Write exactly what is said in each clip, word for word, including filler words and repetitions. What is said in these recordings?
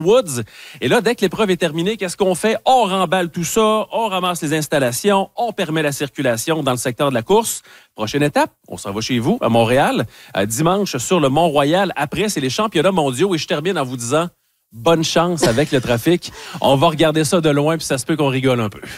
Woods. Et là, dès que l'épreuve est terminée, qu'est-ce qu'on fait? On remballe tout ça, on ramasse les installations, on permet la circulation dans le secteur de la course. Prochaine étape, on s'en va chez vous, à Montréal, à dimanche sur le Mont-Royal. Après, c'est les championnats mondiaux et je termine en vous disant bonne chance avec le trafic. On va regarder ça de loin puis ça se peut qu'on rigole un peu.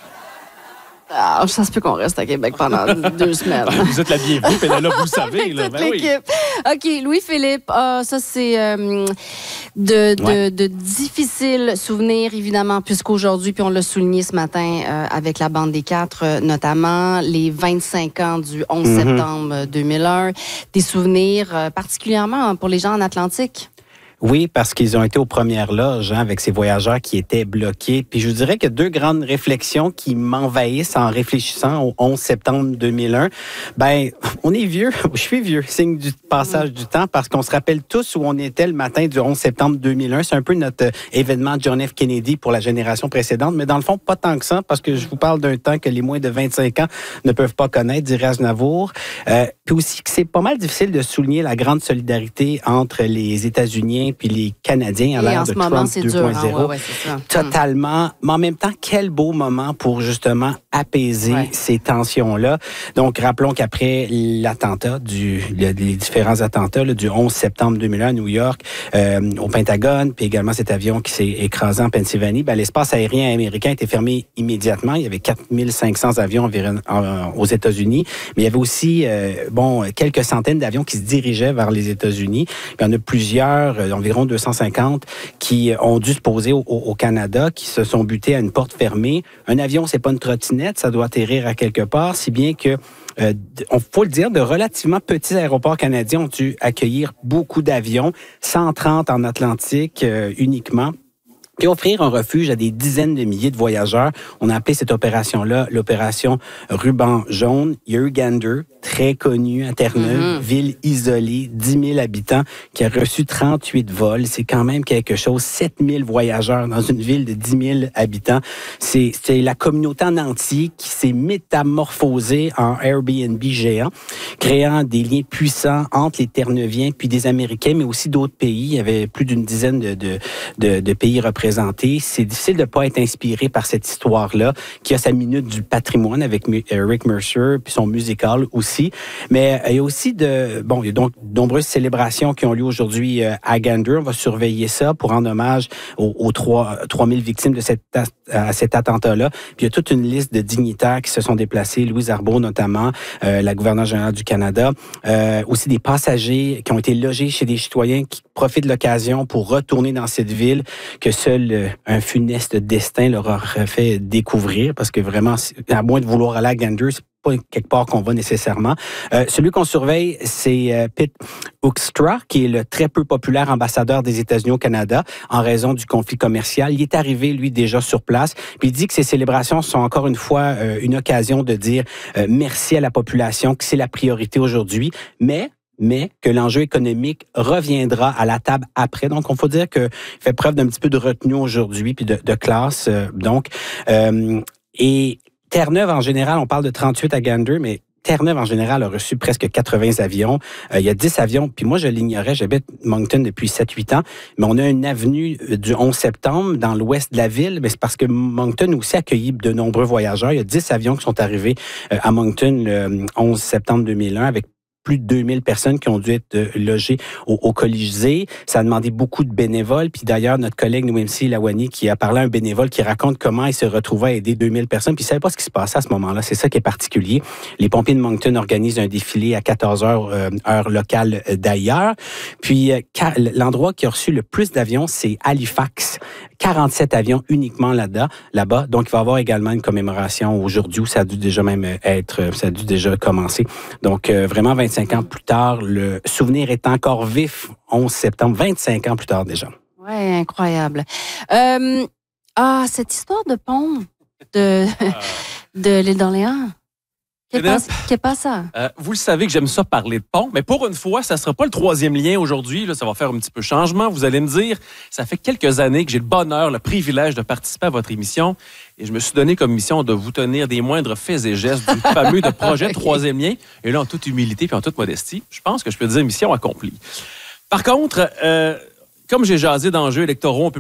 Ah, ça se peut qu'on reste à Québec pendant deux semaines. Vous êtes la bienvenue, puis là, vous le savez. Avec là, toute ben l'équipe. Oui. OK, Louis-Philippe, ah, ça, c'est euh, de, de, ouais. de difficiles souvenirs, évidemment, puisqu'aujourd'hui, puis on l'a souligné ce matin euh, avec la Bande des Quatre, euh, notamment les vingt-cinq ans du onze mm-hmm. septembre deux mille un. Des souvenirs euh, particulièrement pour les gens en Atlantique. Oui, parce qu'ils ont été aux premières loges hein, avec ces voyageurs qui étaient bloqués. Puis je vous dirais qu'il y a deux grandes réflexions qui m'envahissent en réfléchissant au onze septembre deux mille un. Ben, on est vieux, je suis vieux, signe du passage du temps, parce qu'on se rappelle tous où on était le matin du onze septembre deux mille un. C'est un peu notre événement John F. Kennedy pour la génération précédente, mais dans le fond, pas tant que ça, parce que je vous parle d'un temps que les moins de vingt-cinq ans ne peuvent pas connaître, dirait Aznavour. Euh, puis aussi que c'est pas mal difficile de souligner la grande solidarité entre les États-Unis puis les Canadiens à l'ère de Trump deux point zéro. Hein, ouais, ouais, Totalement. Mais en même temps, quel beau moment pour justement apaiser ouais. ces tensions-là. Donc, rappelons qu'après l'attentat, du, les différents attentats là, du onze septembre deux mille un à New York, euh, au Pentagone, puis également cet avion qui s'est écrasé en Pennsylvanie, ben, l'espace aérien américain était fermé immédiatement. Il y avait quatre mille cinq cents avions environ en, aux États-Unis, mais il y avait aussi euh, bon quelques centaines d'avions qui se dirigeaient vers les États-Unis. Puis il y en a plusieurs, euh, environ deux cent cinquante, qui ont dû se poser au, au Canada, qui se sont butés à une porte fermée. Un avion, c'est pas une trottinette, ça doit atterrir à quelque part, si bien que Euh, on faut le dire, de relativement petits aéroports canadiens ont dû accueillir beaucoup d'avions, cent trente en Atlantique euh, uniquement, puis offrir un refuge à des dizaines de milliers de voyageurs. On a appelé cette opération-là l'opération Ruban jaune. Il y a eu Gander, très connu à Terre-Neuve, mm-hmm. ville isolée, dix mille habitants, qui a reçu trente-huit vols. C'est quand même quelque chose. sept mille voyageurs dans une ville de dix mille habitants. C'est, c'est la communauté en entier qui s'est métamorphosée en Airbnb géant, créant des liens puissants entre les Terre-Neuviens puis des Américains, mais aussi d'autres pays. Il y avait plus d'une dizaine de, de, de, de pays représentés. C'est difficile de ne pas être inspiré par cette histoire-là, qui a sa minute du patrimoine avec Rick Mercer, puis son musical aussi. Mais il y a aussi de, bon, il y a donc de nombreuses célébrations qui ont lieu aujourd'hui à Gander. On va surveiller ça pour rendre hommage aux, aux trois mille victimes de cet, à cet attentat-là. Puis il y a toute une liste de dignitaires qui se sont déplacés, Louise Arbour notamment, euh, la gouverneure générale du Canada, euh, aussi des passagers qui ont été logés chez des citoyens qui profitent de l'occasion pour retourner dans cette ville que seul un funeste destin leur a fait découvrir, parce que vraiment, à moins de vouloir aller à Gander, c'est pas quelque part qu'on va nécessairement. Euh, celui qu'on surveille, c'est euh, Pete Hoekstra, qui est le très peu populaire ambassadeur des États-Unis au Canada en raison du conflit commercial. Il est arrivé, lui, déjà sur place, puis il dit que ces célébrations sont encore une fois euh, une occasion de dire euh, merci à la population, que c'est la priorité aujourd'hui, mais mais que l'enjeu économique reviendra à la table après. Donc, on faut dire qu'il fait preuve d'un petit peu de retenue aujourd'hui, puis de, de classe. Euh, donc, euh, et Terre-Neuve, en général, on parle de trente-huit à Gander, mais Terre-Neuve, en général, a reçu presque quatre-vingts avions. Euh, il y a dix avions, puis moi, je l'ignorais, j'habite Moncton depuis sept huit ans, mais on a une avenue du onze septembre dans l'ouest de la ville, mais c'est parce que Moncton aussi a accueilli de nombreux voyageurs. Il y a dix avions qui sont arrivés euh, à Moncton le onze septembre deux mille un avec plus de deux mille personnes qui ont dû être euh, logées au, au Colisée. Ça a demandé beaucoup de bénévoles. Puis d'ailleurs, notre collègue Nouemsi Lawani qui a parlé à un bénévole qui raconte comment il se retrouvait à aider deux mille personnes. Puis il ne savait pas ce qui se passait à ce moment-là. C'est ça qui est particulier. Les pompiers de Moncton organisent un défilé à quatorze heures, euh, heure locale d'ailleurs. Puis euh, l'endroit qui a reçu le plus d'avions, c'est Halifax. quarante-sept avions uniquement là-bas. là-bas. Donc, il va y avoir également une commémoration aujourd'hui où ça a dû déjà même être, ça a dû déjà commencer. Donc, euh, vraiment, vingt-cinq ans plus tard, le souvenir est encore vif. onze septembre, vingt-cinq ans plus tard déjà. Oui, incroyable. Euh, ah, cette histoire de pont de, de l'île d'Orléans. Qu'est-ce pas ça? Euh, vous le savez que j'aime ça parler de pont, mais pour une fois, ça ne sera pas le troisième lien aujourd'hui. Là, ça va faire un petit peu changement. Vous allez me dire, ça fait quelques années que j'ai le bonheur, le privilège de participer à votre émission et je me suis donné comme mission de vous tenir des moindres faits et gestes du fameux de projet troisième lien. Et là, en toute humilité puis en toute modestie, je pense que je peux dire mission accomplie. Par contre, euh, comme j'ai jasé d'enjeux électoraux un peu